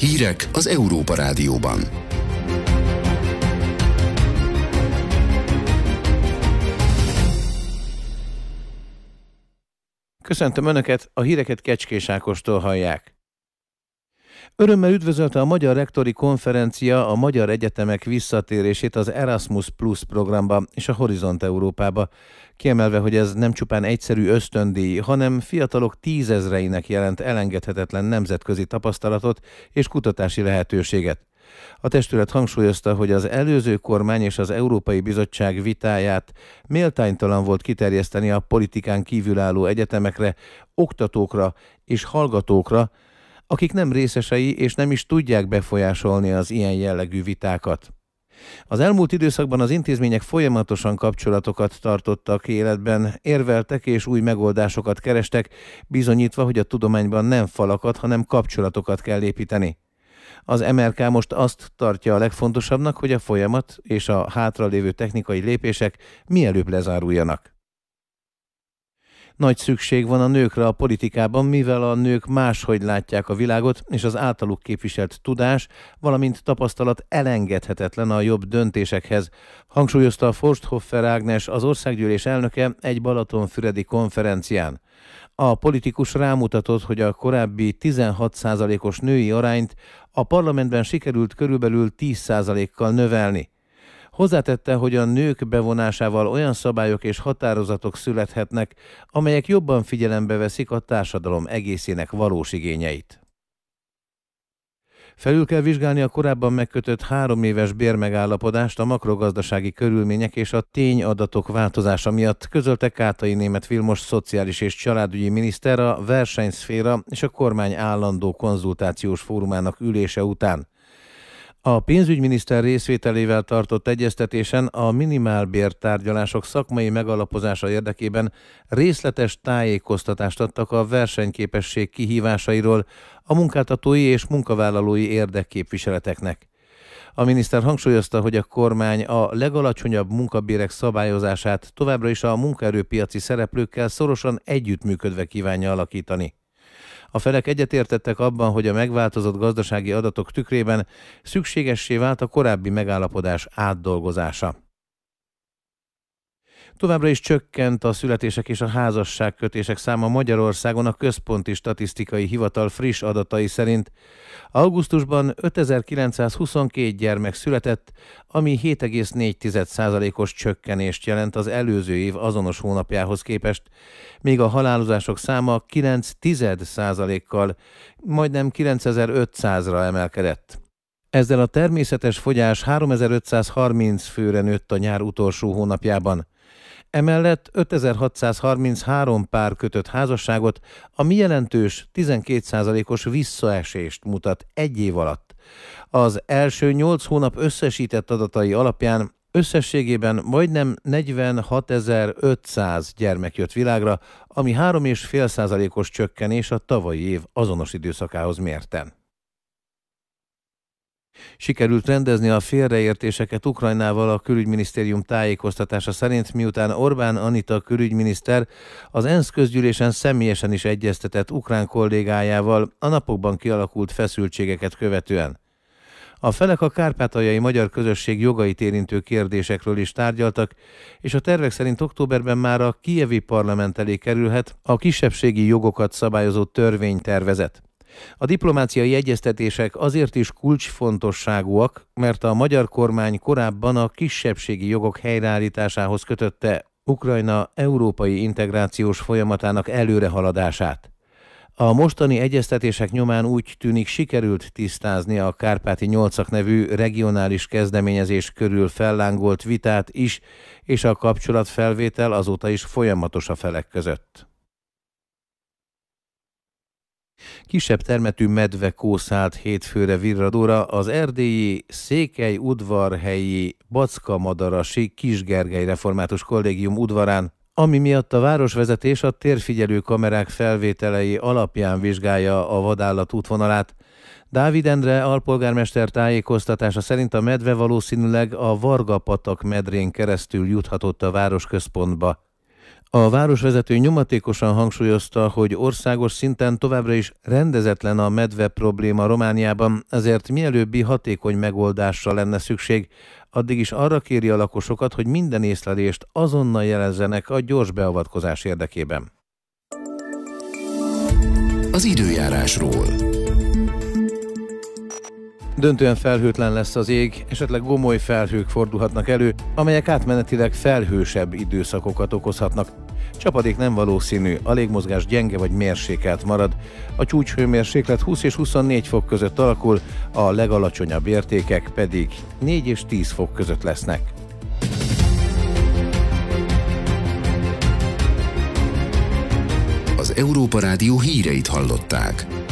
Hírek az Európa Rádióban. Köszöntöm Önöket, a híreket Kecskés Ákostól hallják. Örömmel üdvözölte a Magyar Rektori Konferencia a magyar egyetemek visszatérését az Erasmus Plus programba és a Horizont Európába, kiemelve, hogy ez nem csupán egyszerű ösztöndíj, hanem fiatalok tízezreinek jelent elengedhetetlen nemzetközi tapasztalatot és kutatási lehetőséget. A testület hangsúlyozta, hogy az előző kormány és az Európai Bizottság vitáját méltánytalan volt kiterjeszteni a politikán kívülálló egyetemekre, oktatókra és hallgatókra, akik nem részesei és nem is tudják befolyásolni az ilyen jellegű vitákat. Az elmúlt időszakban az intézmények folyamatosan kapcsolatokat tartottak életben, érveltek és új megoldásokat kerestek, bizonyítva, hogy a tudományban nem falakat, hanem kapcsolatokat kell építeni. Az MRK most azt tartja a legfontosabbnak, hogy a folyamat és a hátralévő technikai lépések mielőbb lezáruljanak. Nagy szükség van a nőkre a politikában, mivel a nők máshogy látják a világot, és az általuk képviselt tudás, valamint tapasztalat elengedhetetlen a jobb döntésekhez, hangsúlyozta Forsthoffer Ágnes, az országgyűlés elnöke egy balatonfüredi konferencián. A politikus rámutatott, hogy a korábbi 16%-os női arányt a parlamentben sikerült körülbelül 10%-kal növelni. Hozzátette, hogy a nők bevonásával olyan szabályok és határozatok születhetnek, amelyek jobban figyelembe veszik a társadalom egészének valós igényeit. Felül kell vizsgálni a korábban megkötött 3 éves bérmegállapodást a makrogazdasági körülmények és a tényadatok változása miatt, közölte Kátai Németh Vilmos szociális és családügyi miniszter a versenyszféra és a kormány állandó konzultációs fórumának ülése után. A pénzügyminiszter részvételével tartott egyeztetésen a minimálbér tárgyalások szakmai megalapozása érdekében részletes tájékoztatást adtak a versenyképesség kihívásairól a munkáltatói és munkavállalói érdekképviseleteknek. A miniszter hangsúlyozta, hogy a kormány a legalacsonyabb munkabérek szabályozását továbbra is a munkaerőpiaci szereplőkkel szorosan együttműködve kívánja alakítani. A felek egyetértettek abban, hogy a megváltozott gazdasági adatok tükrében szükségessé vált a korábbi megállapodás átdolgozása. Továbbra is csökkent a születések és a házasságkötések száma Magyarországon a Központi Statisztikai Hivatal friss adatai szerint. Augusztusban 5922 gyermek született, ami 7,4%-os csökkenést jelent az előző év azonos hónapjához képest, míg a halálozások száma 9,1%-kal, majdnem 9500-ra emelkedett. Ezzel a természetes fogyás 3530 főre nőtt a nyár utolsó hónapjában. Emellett 5633 pár kötött házasságot, ami jelentős 12%-os visszaesést mutat egy év alatt. Az első 8 hónap összesített adatai alapján összességében majdnem 46.500 gyermek jött világra, ami 3,5%-os csökkenés a tavalyi év azonos időszakához mérten. Sikerült rendezni a félreértéseket Ukrajnával a külügyminisztérium tájékoztatása szerint, miután Orbán Anita külügyminiszter az ENSZ közgyűlésen személyesen is egyeztetett ukrán kollégájával a napokban kialakult feszültségeket követően. A felek a kárpátaljai magyar közösség jogait érintő kérdésekről is tárgyaltak, és a tervek szerint októberben már a kijevi parlament elé kerülhet a kisebbségi jogokat szabályozó törvénytervezet. A diplomáciai egyeztetések azért is kulcsfontosságúak, mert a magyar kormány korábban a kisebbségi jogok helyreállításához kötötte Ukrajna európai integrációs folyamatának előrehaladását. A mostani egyeztetések nyomán úgy tűnik sikerült tisztázni a Kárpáti Nyolcak nevű regionális kezdeményezés körül fellángolt vitát is, és a kapcsolatfelvétel azóta is folyamatos a felek között. Kisebb termetű medvekó szállt hétfőre Virradóra az erdélyi Székelyudvarhelyi Backa-Madarasi Kisgergely Református Kollégium udvarán, ami miatt a városvezetés a térfigyelő kamerák felvételei alapján vizsgálja a vadállat útvonalát. Dávid Endre alpolgármester tájékoztatása szerint a medve valószínűleg a Varga-patak medrén keresztül juthatott a városközpontba. A városvezető nyomatékosan hangsúlyozta, hogy országos szinten továbbra is rendezetlen a medve probléma Romániában, ezért mielőbbi hatékony megoldásra lenne szükség. Addig is arra kéri a lakosokat, hogy minden észlelést azonnal jelezzenek a gyors beavatkozás érdekében. Az időjárásról. Döntően felhőtlen lesz az ég, esetleg gomoly felhők fordulhatnak elő, amelyek átmenetileg felhősebb időszakokat okozhatnak. Csapadék nem valószínű, a légmozgás gyenge vagy mérsékelt marad. A csúcshőmérséklet 20 és 24 fok között alakul, a legalacsonyabb értékek pedig 4 és 10 fok között lesznek. Az Európa Rádió híreit hallották.